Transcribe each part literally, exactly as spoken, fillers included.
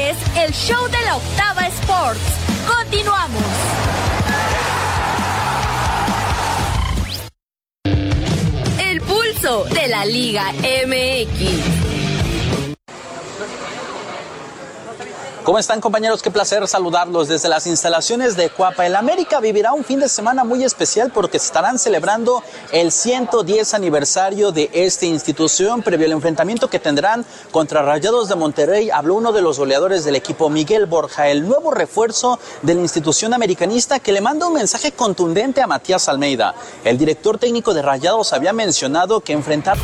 es el show de la Octava Sports. Continuamos. El pulso de la Liga M X. ¿Cómo están, compañeros? Qué placer saludarlos desde las instalaciones de Cuapa. El América vivirá un fin de semana muy especial porque estarán celebrando el ciento diez aniversario de esta institución. Previo al enfrentamiento que tendrán contra Rayados de Monterrey, habló uno de los goleadores del equipo, Miguel Borja, el nuevo refuerzo de la institución americanista, que le manda un mensaje contundente a Matías Almeida. El director técnico de Rayados había mencionado que enfrentar...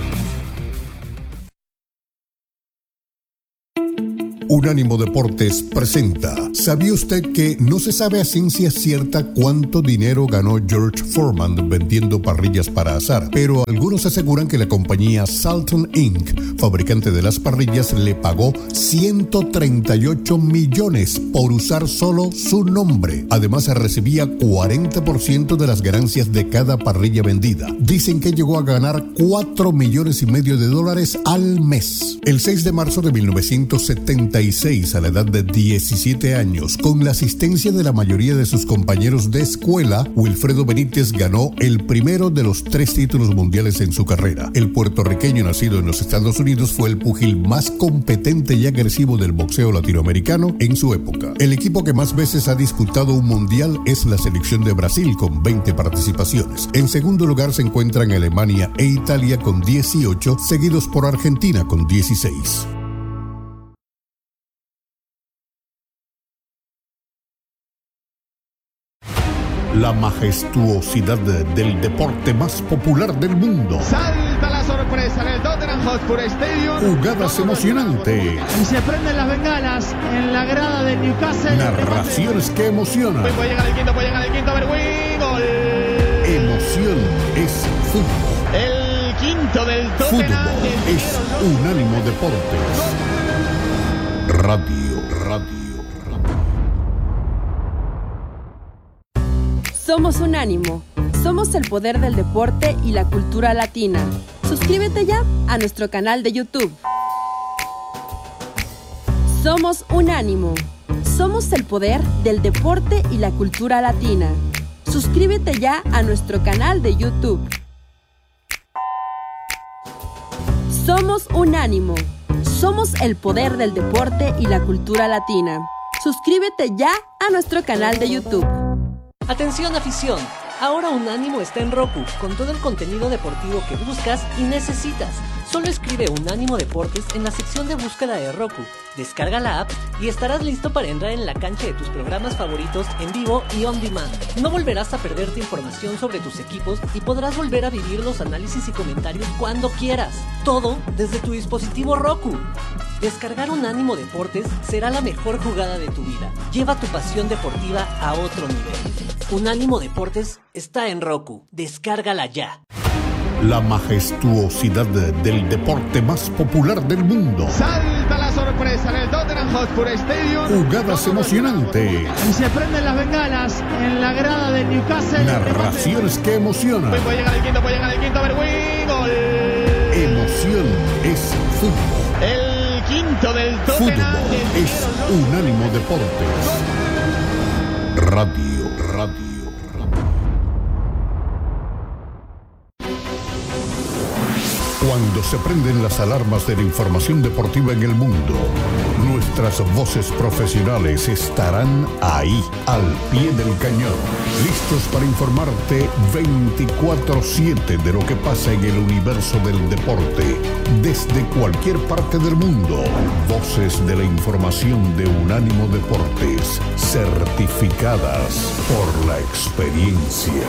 Unánimo Deportes presenta. ¿Sabía usted que no se sabe a ciencia cierta cuánto dinero ganó George Foreman vendiendo parrillas para asar? Pero algunos aseguran que la compañía Salton incorporated, fabricante de las parrillas, le pagó ciento treinta y ocho millones por usar solo su nombre. Además, recibía cuarenta por ciento de las ganancias de cada parrilla vendida. Dicen que llegó a ganar cuatro millones y medio de dólares al mes. El seis de marzo de mil novecientos setenta y seis, a la edad de diecisiete años, con la asistencia de la mayoría de sus compañeros de escuela, Wilfredo Benítez ganó el primero de los tres títulos mundiales en su carrera. El puertorriqueño, nacido en los Estados Unidos, fue el púgil más competente y agresivo del boxeo latinoamericano en su época. El equipo que más veces ha disputado un mundial es la selección de Brasil, con veinte participaciones. En segundo lugar se encuentran Alemania e Italia con dieciocho, seguidos por Argentina con dieciséis. La majestuosidad del deporte más popular del mundo. Salta la sorpresa en el Tottenham Hotspur Stadium. Jugadas emocionantes. Y se prenden las bengalas en la grada de Newcastle. Narraciones que emocionan. Puede llegar el quinto, puede llegar el quinto, a ver, win, gol. Emoción es fútbol. El quinto del Tottenham. Fútbol es Unánimo Deportes. Radio, radio. Somos Unánimo. Somos el poder del deporte y la cultura latina. Suscríbete ya a nuestro canal de YouTube. Somos Unánimo. Somos el poder del deporte y la cultura latina. Suscríbete ya a nuestro canal de YouTube. Somos Unánimo. Somos el poder del deporte y la cultura latina. Suscríbete ya a nuestro canal de YouTube. Atención, afición, ahora Unánimo está en Roku, con todo el contenido deportivo que buscas y necesitas. Solo escribe Unánimo Deportes en la sección de búsqueda de Roku, descarga la app y estarás listo para entrar en la cancha de tus programas favoritos en vivo y on demand. No volverás a perderte información sobre tus equipos y podrás volver a vivir los análisis y comentarios cuando quieras. Todo desde tu dispositivo Roku. Descargar Unánimo Deportes será la mejor jugada de tu vida. Lleva tu pasión deportiva a otro nivel. Unánimo Deportes está en Roku. Descárgala ya. La majestuosidad del deporte más popular del mundo. Salta la sorpresa en el Tottenham Hotspur Stadium. Jugadas emocionantes. Y se prenden las bengalas en la grada de Newcastle. Narraciones que emocionan. Puede llegar el quinto, puede llegar el quinto, a ver, win, gol. Emoción es fútbol. El quinto del Tottenham. Fútbol es Unánimo Deportes. Radio, radio. Cuando se prenden las alarmas de la información deportiva en el mundo, nuestras voces profesionales estarán ahí, al pie del cañón, listos para informarte veinticuatro siete de lo que pasa en el universo del deporte, desde cualquier parte del mundo. Voces de la información de Unánimo Deportes, certificadas por la experiencia.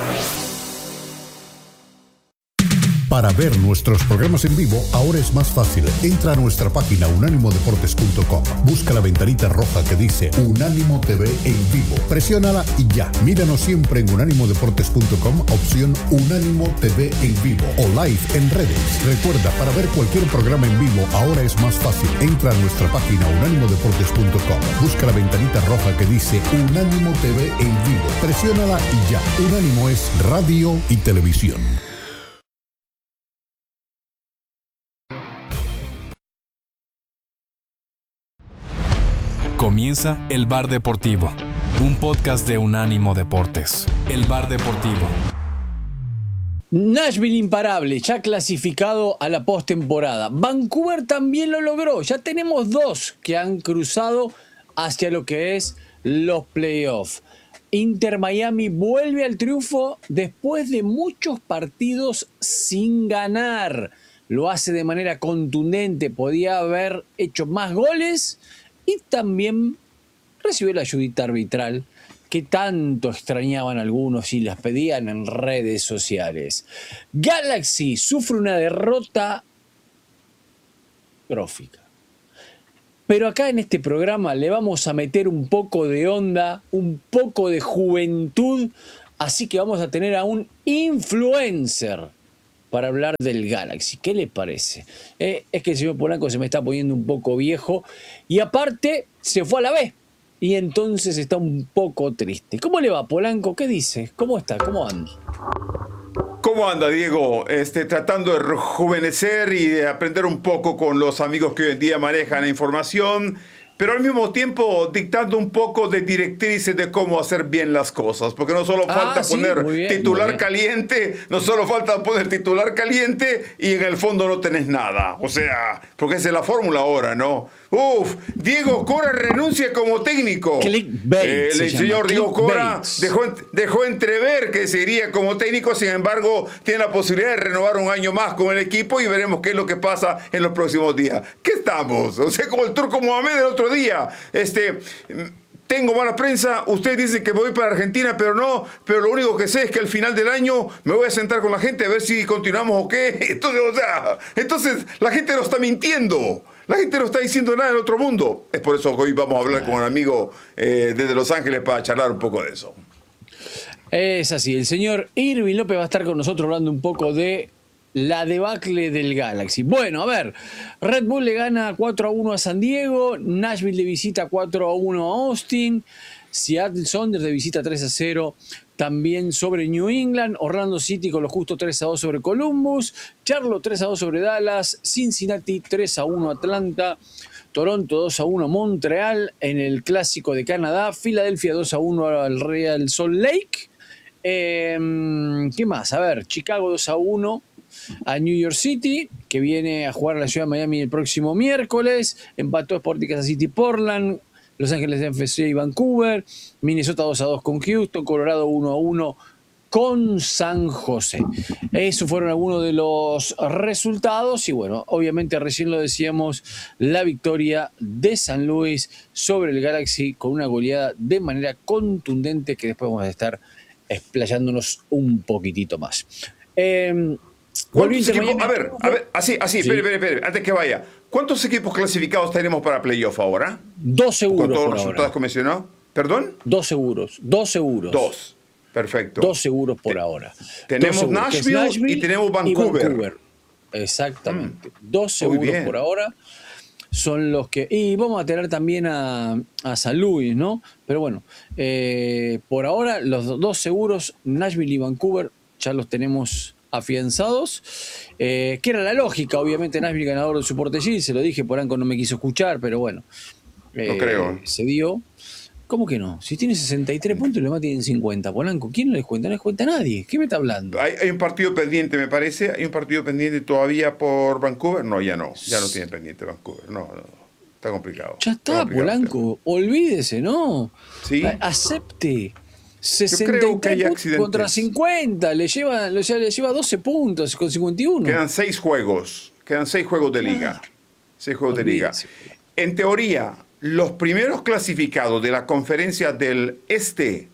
Para ver nuestros programas en vivo, ahora es más fácil. Entra a nuestra página unánimo deportes punto com. Busca la ventanita roja que dice Unánimo T V en vivo. Presiónala y ya. Míranos siempre en unánimo deportes punto com, opción Unánimo T V en vivo o live en redes. Recuerda, para ver cualquier programa en vivo, ahora es más fácil. Entra a nuestra página unánimo deportes punto com. Busca la ventanita roja que dice Unánimo T V en vivo. Presiónala y ya. Unánimo es radio y televisión. Comienza El Bar Deportivo, un podcast de Unánimo Deportes. El Bar Deportivo. Nashville imparable, ya clasificado a la postemporada. Vancouver también lo logró. Ya tenemos dos que han cruzado hacia lo que es los playoffs. Inter Miami vuelve al triunfo después de muchos partidos sin ganar. Lo hace de manera contundente. Podía haber hecho más goles y también recibió la ayudita arbitral que tanto extrañaban algunos y las pedían en redes sociales. Galaxy sufre una derrota trófica. Pero acá en este programa le vamos a meter un poco de onda, un poco de juventud, así que vamos a tener a un influencer para hablar del Galaxy. ¿Qué le parece? Eh, es que el señor Polanco se me está poniendo un poco viejo y aparte se fue a la B. Y entonces está un poco triste. ¿Cómo le va, Polanco? ¿Qué dice? ¿Cómo está? ¿Cómo anda? ¿Cómo anda, Diego? Este, tratando de rejuvenecer y de aprender un poco con los amigos que hoy en día manejan la información, pero al mismo tiempo dictando un poco de directrices de cómo hacer bien las cosas, porque no solo falta ah, sí, poner bien, titular caliente, no solo falta poner titular caliente y en el fondo no tenés nada. O sea, porque esa es la fórmula ahora, ¿no? Uf, Diego Cora renuncia como técnico. Clickbait, eh, el señor Diego Cora dejó, dejó entrever que seguiría como técnico, sin embargo, tiene la posibilidad de renovar un año más con el equipo y veremos qué es lo que pasa en los próximos días. ¿Qué estamos? O sea, como el Turco Mohamed el otro día. Este... Tengo mala prensa, ustedes dicen que me voy para Argentina, pero no, pero lo único que sé es que al final del año me voy a sentar con la gente a ver si continuamos o qué. Entonces, o sea, entonces la gente no está mintiendo, la gente no está diciendo nada del otro mundo. Es por eso que hoy vamos a hablar con un amigo eh, desde Los Ángeles para charlar un poco de eso. Es así, el señor Irving López va a estar con nosotros hablando un poco de la debacle del Galaxy. Bueno, a ver, Red Bull le gana cuatro a uno a San Diego, Nashville de visita cuatro a uno a Austin, Seattle Sounders de visita tres a cero también sobre New England, Orlando City con lo justo tres a dos sobre Columbus, Charlotte tres a dos sobre Dallas, Cincinnati tres a uno Atlanta, Toronto dos a uno Montreal en el Clásico de Canadá, Filadelfia dos a uno al Real Salt Lake. Eh, ¿Qué más? A ver, Chicago dos a uno a New York City, que viene a jugar a la ciudad de Miami el próximo miércoles. Empató Sporting Kansas City Portland, Los Ángeles F C y Vancouver, Minnesota dos a dos con Houston, Colorado uno a uno con San José. Esos fueron algunos de los resultados y bueno, obviamente recién lo decíamos, la victoria de San Luis sobre el Galaxy con una goleada de manera contundente que después vamos a estar explayándonos un poquitito más. Eh, Equipos, a ver, a ver, así, así, sí. espere, espere, espere, antes que vaya. ¿Cuántos equipos clasificados tenemos para playoff ahora? Dos seguros. Con todos los resultados que mencionó. ¿Perdón? Dos seguros, dos seguros. Dos, perfecto. Dos seguros por Te, ahora. Tenemos seguros, Nashville, Nashville y tenemos Vancouver. Y Vancouver. Exactamente. Mm. Dos seguros por ahora son los que... Y vamos a tener también a, a San Luis, ¿no? Pero bueno, eh, por ahora los dos seguros, Nashville y Vancouver, ya los tenemos afianzados, eh, que era la lógica, obviamente Nashville ganador del Support Shield, se lo dije, Polanco no me quiso escuchar, pero bueno, eh, no creo. Se dio. ¿Cómo que no? Si tiene sesenta y tres puntos y los demás tienen cincuenta, Polanco, ¿quién no les cuenta? No les cuenta a nadie. ¿Qué me está hablando? Hay, hay un partido pendiente, me parece, hay un partido pendiente todavía por Vancouver, no, ya no, ya no tiene pendiente Vancouver, no, no, está complicado. Ya está, está Polanco, olvídese, ¿no? Sí. Acepte. sesenta y tres puntos contra cincuenta, le lleva, le lleva doce puntos con cincuenta y uno. Quedan seis juegos, quedan seis juegos de liga. Seis juegos de liga. En teoría, los primeros clasificados de la conferencia del Este,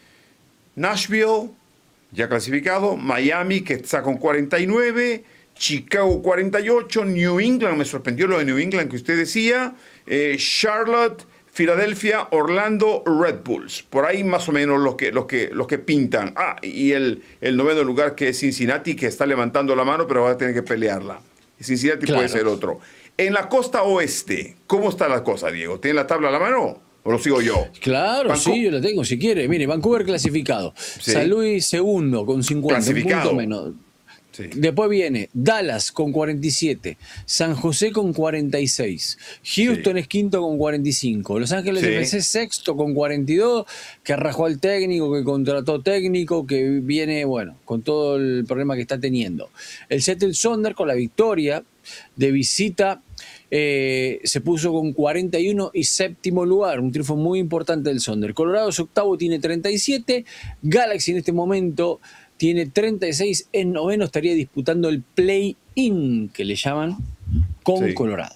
Nashville, ya clasificado, Miami, que está con cuarenta y nueve, Chicago cuarenta y ocho, New England, me sorprendió lo de New England que usted decía, eh, Charlotte, Filadelfia, Orlando, Red Bulls. Por ahí más o menos los que, los que, los que pintan. Ah, y el, el noveno lugar que es Cincinnati, que está levantando la mano, pero va a tener que pelearla. Cincinnati claro. Puede ser otro. En la costa oeste, ¿cómo está la cosa, Diego? ¿Tiene la tabla a la mano? ¿O lo sigo yo? Claro, Vanco- sí, yo la tengo si quiere. Mire, Vancouver clasificado. Sí. San Luis segundo con cincuenta, un punto menos. Sí. Después viene Dallas con cuarenta y siete, San José con cuarenta y seis, Houston sí. es quinto con cuarenta y cinco, Los Ángeles sí. F C sexto con cuarenta y dos, que rajó al técnico, que contrató técnico, que viene, bueno, con todo el problema que está teniendo. El Seattle Sounders con la victoria de visita eh, se puso con cuarenta y uno y séptimo lugar, un triunfo muy importante del Sounders. Colorado es octavo, tiene treinta y siete, Galaxy en este momento tiene treinta y seis, en noveno estaría disputando el play-in, que le llaman, con sí. Colorado.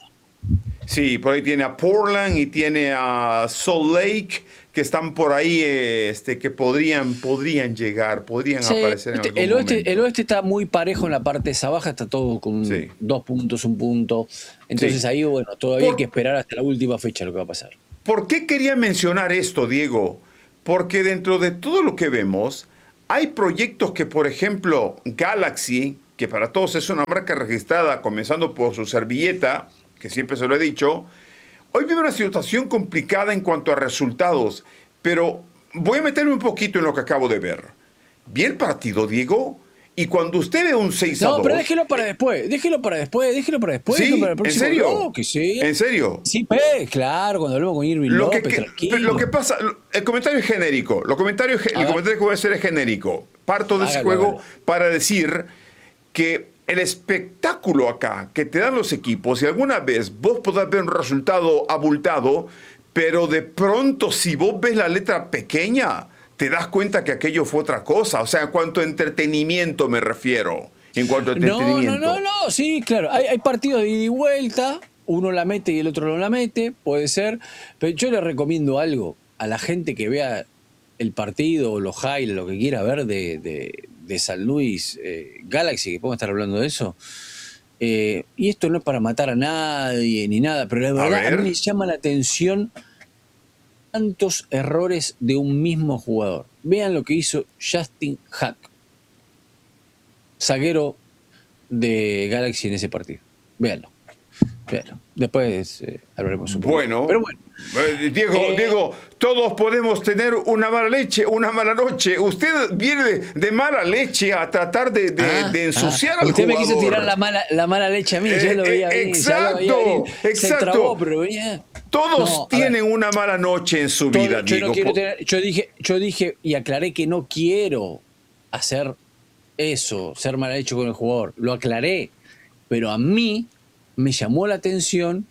Sí, por ahí tiene a Portland y tiene a Salt Lake, que están por ahí, este, que podrían, podrían llegar, podrían sí, aparecer en este, algún el oeste, momento. El oeste está muy parejo en la parte esa baja, está todo con sí. dos puntos, un punto. Entonces sí. ahí, bueno, todavía por, hay que esperar hasta la última fecha lo que va a pasar. ¿Por qué quería mencionar esto, Diego? Porque dentro de todo lo que vemos, hay proyectos que, por ejemplo, Galaxy, que para todos es una marca registrada, comenzando por su servilleta, que siempre se lo he dicho, hoy vive una situación complicada en cuanto a resultados, pero voy a meterme un poquito en lo que acabo de ver. Vi el partido, Diego, y cuando usted ve un seis a dos... No, pero déjelo para después, déjelo para después, déjelo para después. ¿Sí? Para el ¿En serio? bloque, sí. ¿En serio? Sí, pues, claro, cuando hablamos con Irving lo López, que, tranquilo. Lo que pasa, el comentario es genérico, lo comentario, el ver. comentario que voy a hacer es genérico. Parto de Hágalo, ese juego hágalo. para decir que el espectáculo acá que te dan los equipos, y alguna vez vos podés ver un resultado abultado, pero de pronto si vos ves la letra pequeña, te das cuenta que aquello fue otra cosa. O sea, en cuanto a entretenimiento me refiero. En cuanto a entretenimiento. No, no, no, no. Sí, claro. Hay, hay partidos de ida y vuelta. Uno la mete y el otro no la mete. Puede ser. Pero yo le recomiendo algo a la gente que vea el partido o los highlights, lo que quiera ver de, de, de San Luis eh, Galaxy, que podemos estar hablando de eso. Eh, y esto no es para matar a nadie ni nada, pero la verdad a, a mí me llama la atención tantos errores de un mismo jugador. Vean lo que hizo Justin Hack, zaguero de Galaxy en ese partido. Véanlo. Véanlo. Después eh, hablaremos un poco. Bueno, pero bueno. Eh, Diego, eh, Diego, todos podemos tener una mala leche, una mala noche. Usted viene de, de mala leche a tratar de, de, ah, de ensuciar ah, al usted jugador. Usted me quiso tirar la mala, la mala leche a mí, eh, ya lo veía eh, venir. Exacto, ya lo veía venir. exacto. Se trabó, pero venía... Todos no, tienen una mala noche en su vida, yo Diego. No quiero tener, yo, dije, yo dije y aclaré que no quiero hacer eso, ser mal hecho con el jugador. Lo aclaré, pero a mí me llamó la atención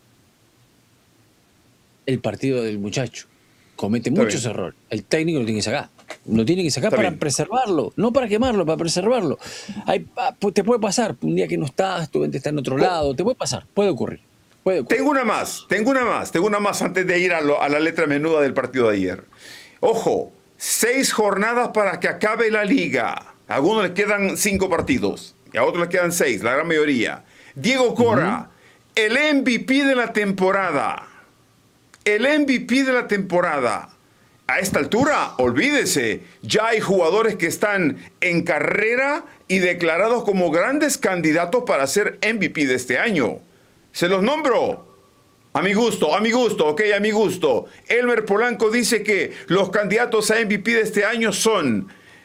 el partido del muchacho. Comete Está muchos bien. errores. El técnico lo tiene que sacar. Lo tiene que sacar Está para bien. preservarlo, no para quemarlo, para preservarlo. Hay, te puede pasar, un día que no estás, tu mente está en otro lado, te puede pasar, puede ocurrir. Puede ocurrir. Tengo una más, tengo una más, tengo una más antes de ir a, lo, a la letra menuda del partido de ayer. Ojo, seis jornadas para que acabe la liga. A algunos les quedan cinco partidos y a otros les quedan seis, la gran mayoría. Diego Cora, uh-huh. el M V P de la temporada. El M V P de la temporada. A esta altura, olvídese, ya hay jugadores que están en carrera y declarados como grandes candidatos para ser M V P de este año. Se los nombro. A mi gusto, a mi gusto, ok, a mi gusto. Elmer Polanco dice que los candidatos a M V P de este año son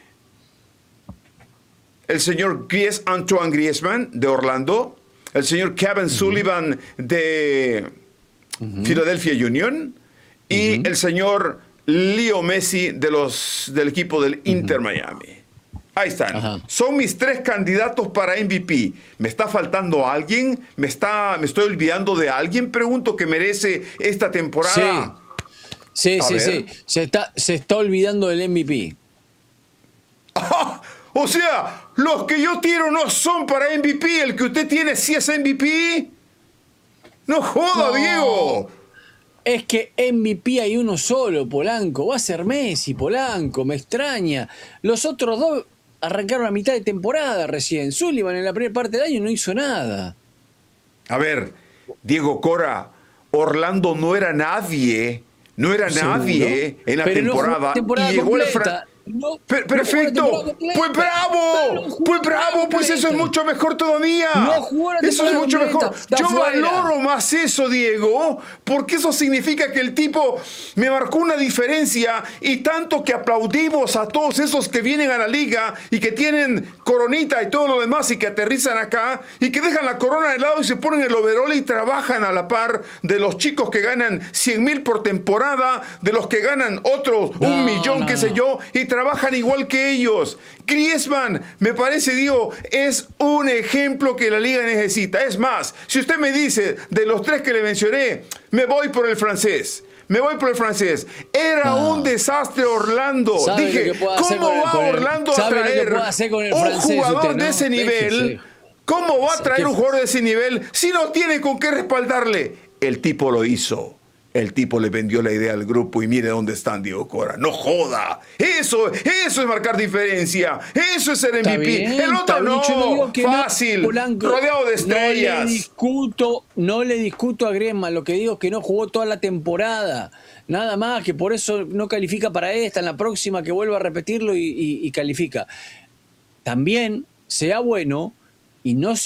el señor Gries, Antoine Griezmann de Orlando, el señor Kevin uh-huh. Sullivan de uh-huh. Philadelphia Union y uh-huh. el señor Leo Messi de los, del equipo del Inter uh-huh. Miami. Ahí están. Ajá. Son mis tres candidatos para M V P. ¿Me está faltando alguien? ¿Me, está, ¿Me estoy olvidando de alguien? Pregunto que merece esta temporada. Sí, sí, sí, sí. Se está, se está olvidando del M V P. Ah, o sea, los que yo tiro no son para M V P. El que usted tiene sí es M V P. No joda, no. Diego. Es que M V P hay uno solo, Polanco. Va a ser Messi, Polanco. Me extraña. Los otros dos arrancaron a mitad de temporada recién. Sullivan en la primera parte del año no hizo nada. A ver, Diego Cora, Orlando no era nadie. No era ¿Seguro? nadie en la Pero temporada. No temporada y, llegó completa. Fra- No, Per- perfecto. Pues bravo. Pues bravo. Pues eso es mucho mejor todavía. No jugó la Eso es temporada mucho completa, mejor. está Yo fuera. valoro más eso, Diego, porque eso significa que el tipo me marcó una diferencia y tanto que aplaudimos a todos esos que vienen a la liga y que tienen coronita y todo lo demás y que aterrizan acá y que dejan la corona de lado y se ponen el overol y trabajan a la par de los chicos que ganan cien mil por temporada, de los que ganan otros No, un millón, no, qué sé no. yo, y trabajan igual que ellos. Griezmann, me parece, Diego, es un ejemplo que la liga necesita. Es más, si usted me dice, de los tres que le mencioné, me voy por el francés. Me voy por el francés. Era No. un desastre Orlando. ¿Sabe Dije, lo que puede hacer ¿cómo con el- va con el- Orlando a sabe lo que traer puede hacer con el un francés jugador usted, de no? ese nivel? Fíjese. ¿Cómo va a traer ¿Qué? un jugador de ese nivel si no tiene con qué respaldarle? El tipo lo hizo. El tipo le vendió la idea al grupo y mire dónde están, Diego Cora. ¡No joda! Eso, eso es marcar diferencia. Eso es ser Está M V P. bien, El está otro bien, no. yo no digo que no, Fácil. Polanco. Rodeado de No le estrellas. discuto, no le discuto a Griezmann, lo que digo es que no jugó toda la temporada. Nada más, que por eso no califica para esta, en la próxima que vuelva a repetirlo y, y- y califica. También sea bueno y no